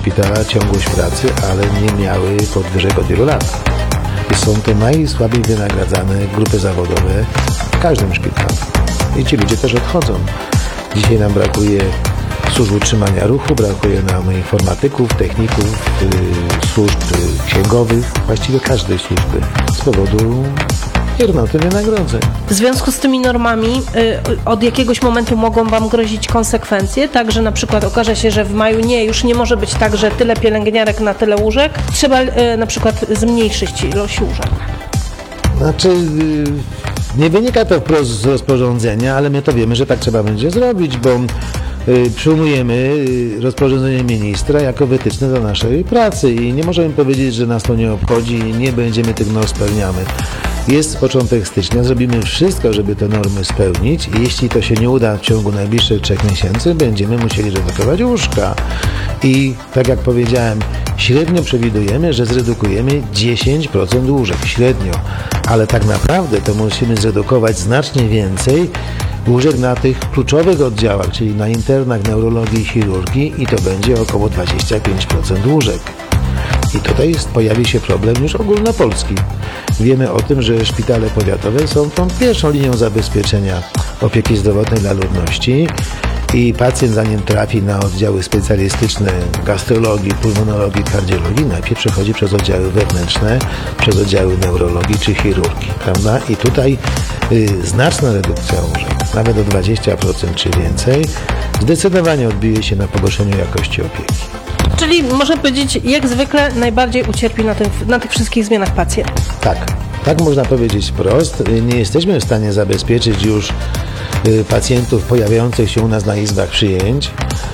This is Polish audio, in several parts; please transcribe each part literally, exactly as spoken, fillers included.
szpitala ciągłość pracy, ale nie miały podwyżek od wielu lat. I są to najsłabiej wynagradzane grupy zawodowe w każdym szpitalu. I ci ludzie też odchodzą. Dzisiaj nam brakuje służb utrzymania ruchu, brakuje nam informatyków, techników, yy, służb yy, księgowych, właściwie każdej służby z powodu piernoty wynagrodzeń. W związku z tymi normami y, od jakiegoś momentu mogą Wam grozić konsekwencje, tak, że na przykład okaże się, że w maju nie, już nie może być tak, że tyle pielęgniarek na tyle łóżek, trzeba y, na przykład zmniejszyć ilość łóżek. Znaczy, yy, nie wynika to wprost z rozporządzenia, ale my to wiemy, że tak trzeba będzie zrobić, bo yy, przyjmujemy rozporządzenie ministra jako wytyczne do naszej pracy i nie możemy powiedzieć, że nas to nie obchodzi i nie będziemy tych norm spełniamy. Jest początek stycznia, zrobimy wszystko, żeby te normy spełnić i jeśli to się nie uda w ciągu najbliższych trzech miesięcy, będziemy musieli redukować łóżka. I tak jak powiedziałem, średnio przewidujemy, że zredukujemy dziesięć procent łóżek, średnio, ale tak naprawdę to musimy zredukować znacznie więcej łóżek na tych kluczowych oddziałach, czyli na internach, neurologii i chirurgii i to będzie około dwadzieścia pięć procent łóżek. I tutaj pojawi się problem już ogólnopolski. Wiemy o tym, że szpitale powiatowe są tą pierwszą linią zabezpieczenia opieki zdrowotnej dla ludności i pacjent, zanim trafi na oddziały specjalistyczne gastrologii, pulmonologii, kardiologii, najpierw przechodzi przez oddziały wewnętrzne, przez oddziały neurologii czy chirurgii, prawda? I tutaj y, znaczna redukcja łóżek, nawet o dwadzieścia procent czy więcej, zdecydowanie odbije się na pogorszeniu jakości opieki. Czyli można powiedzieć, jak zwykle najbardziej ucierpi na, tym, na tych wszystkich zmianach pacjent. Tak, tak można powiedzieć wprost. Nie jesteśmy w stanie zabezpieczyć już pacjentów pojawiających się u nas na izbach przyjęć.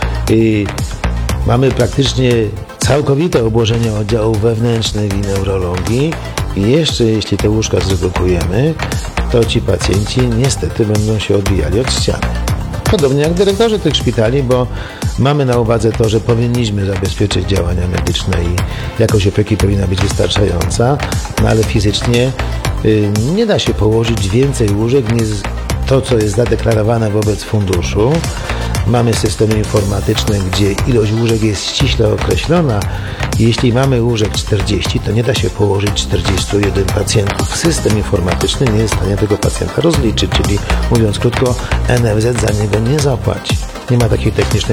I mamy praktycznie całkowite obłożenie oddziałów wewnętrznych i neurologii i jeszcze jeśli te łóżka zredukujemy, to ci pacjenci niestety będą się odbijali od ściany. Podobnie jak dyrektorzy tych szpitali, bo mamy na uwadze to, że powinniśmy zabezpieczyć działania medyczne i jakość opieki powinna być wystarczająca, no ale fizycznie y, nie da się położyć więcej łóżek niż to, co jest zadeklarowane wobec funduszu. Mamy systemy informatyczne, gdzie ilość łóżek jest ściśle określona i jeśli mamy łóżek czterdzieści, to nie da się położyć czterdziestu jeden pacjentów. System informatyczny nie jest w stanie tego pacjenta rozliczyć, czyli mówiąc krótko, N F Z za niego nie zapłaci. Nie ma takiej technicznej